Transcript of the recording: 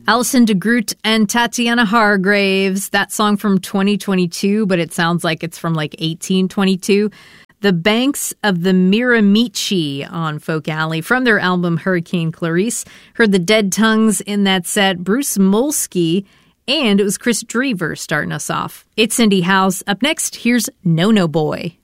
Alison DeGroot and Tatiana Hargraves. That song from 2022, but it sounds like it's from like 1822. The Banks of the Miramichi on Folk Alley from their album Hurricane Clarice. Heard the Dead Tongues in that set, Bruce Molsky, and it was Chris Drever starting us off. It's Cindy House. Up next, here's No No Boy.